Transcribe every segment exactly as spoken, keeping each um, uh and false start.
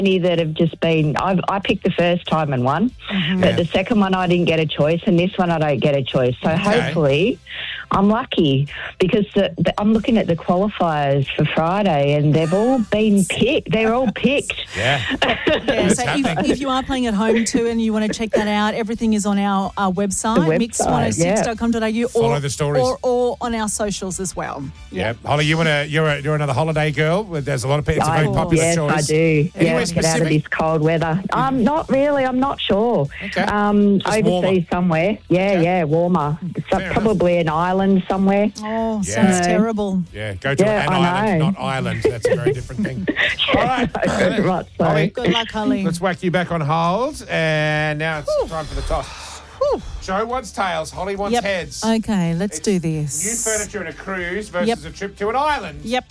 many that have just been, I've, I picked the first time and won, mm-hmm. but yeah. the second one I didn't get a choice, and this one I don't get a choice. So okay. hopefully I'm lucky, because the, the, I'm looking at the qualifiers for Friday and they've all been picked. They're all picked. Yeah. yeah so if, if you are playing at home too and you want to check that out, everything is on our, our website, website mix one oh six dot com dot a u, Follow or, the stories. Or, or on our socials as well. Yeah. yeah. Holly, you want to, you're, a, you're another holiday girl. There's a lot of people, it's a very popular yes, choice. Yes, I do. Anywhere yeah, specific? get out of this cold weather. Um, not really. I'm not sure. Okay. Um, Just overseas warmer. somewhere. Yeah, okay. yeah, warmer. So Fair probably enough. An island somewhere. Oh, yeah. sounds terrible. Yeah, go to yeah, an I island, know. not Ireland. That's a very different thing. All right. Very much so. Holly, good luck, Holly. Let's whack you back on hold. And now it's Whew. time for the toss. Whew. Joe wants tails. Holly wants yep. heads. Okay, let's it's do this. New furniture and a cruise versus yep. a trip to an island. Yep,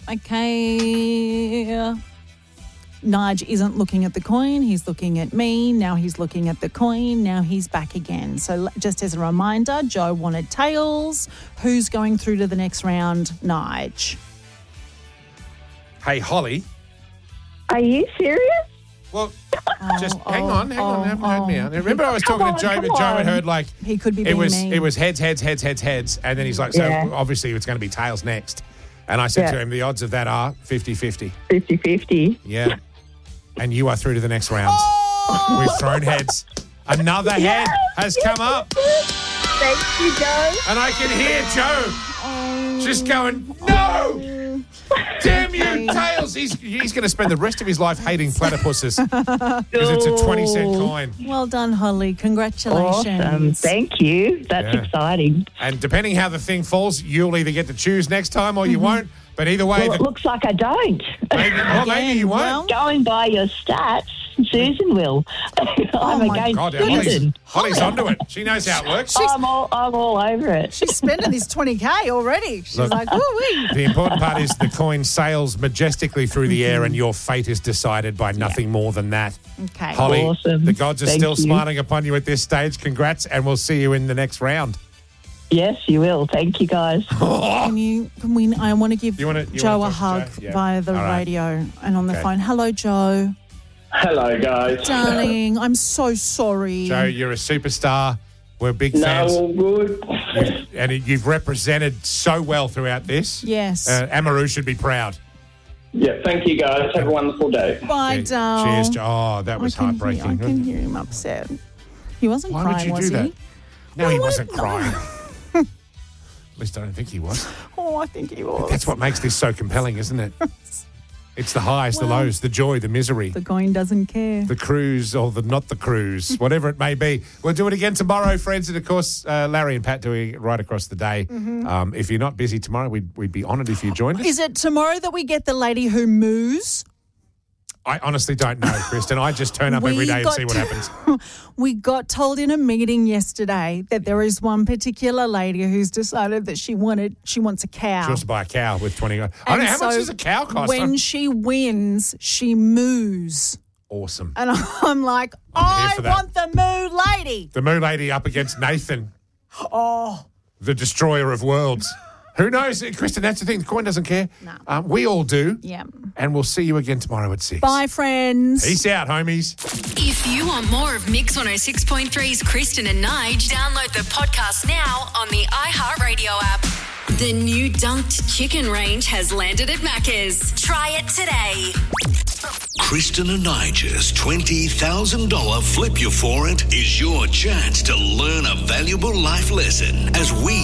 okay. Nige isn't looking at the coin. He's looking at me. Now he's looking at the coin. Now he's back again. So just as a reminder, Joe wanted tails. Who's going through to the next round? Nige. Hey, Holly. Are you serious? Well, oh, just oh, hang on, hang oh, on, haven't heard me oh. out. Remember, I was Come talking on, to Joe, come but Joe on. had heard like he could be it being was mean. it was heads, heads, heads, heads, heads, and then he's like, so Yeah. obviously it's going to be tails next. And I said Yeah. to him, the odds of that are fifty-fifty. fifty-fifty. Yeah. And you are through to the next round. Oh! We've thrown heads. Another head has come up. Thank you, Joe. And I can hear Joe just going, no! Damn you, tails! He's he's going to spend the rest of his life hating platypuses because it's a twenty cent coin. Well done, Holly. Congratulations. Awesome. Thank you. That's Yeah. exciting. And depending how the thing falls, you'll either get to choose next time or you Mm-hmm. won't. But either way, Well, it the, looks like I don't. maybe, well, maybe Again, you won't. well- Going by your stats, Susan will. I'm my against God, Holly's, Susan. Holly's onto it. She knows how it works. I'm all, I'm all over it. She's spending this twenty K already. She's Look, like, woo-wee. The important part is the coin sails majestically through the air and your fate is decided by nothing more than that. Okay. Holly, Awesome. the gods are Thank still you. smiling upon you at this stage. Congrats, and we'll see you in the next round. Yes, you will. Thank you, guys. Can you, can we, I want to give You wanna- you Joe wanna a talk to hug Joe? Yeah. via the All right. radio and on the Okay. phone. Hello, Joe. Hello, guys. Darling, I'm so sorry. Joe, you're a superstar. We're big No, fans. all good. You- and you've represented so well throughout this. Yes. Uh, Amaru should be proud. Yeah, thank you, guys. Have a wonderful day. Bye, Yeah. Dal. Cheers, Joe. Oh, that was I can heartbreaking. Hear, I can hear him upset. He wasn't Why crying, would you was do he? that? No, he Why wasn't would- crying. At least I don't think he was. Oh, I think he was. That's what makes this so compelling, isn't it? It's the highs, the Well, lows, the joy, the misery, The coin doesn't care. the cruise or the not the cruise, whatever it may be. We'll do it again tomorrow, friends. And, of course, uh, Larry and Pat doing it right across the day. Um, if you're not busy tomorrow, we'd, we'd be honoured if you joined us. Is it tomorrow that we get the lady who moos? I honestly don't know, Kristen. I just turn up We every day and got- see what happens. We got told in a meeting yesterday that there is one particular lady who's decided that she wanted she wants a cow. She wants to buy a cow with twenty. I don't know, And how much so does a cow cost? When I'm- she wins, she moos. awesome. And I'm like, I'm here I for that. want the moo lady. The Moo Lady up against Nathan, Oh, the destroyer of worlds. Who knows? Kristen, that's the thing. The coin doesn't care. No. Um, we all do. yeah. And we'll see you again tomorrow at six. Bye, friends. Peace out, homies. If you want more of Mix one oh six point three's Kristen and Nige, download the podcast now on the iHeartRadio app. The new dunked chicken range has landed at Macca's. Try it today. Kristen and Nigel's twenty thousand dollars Flip You For It is your chance to learn a valuable life lesson as we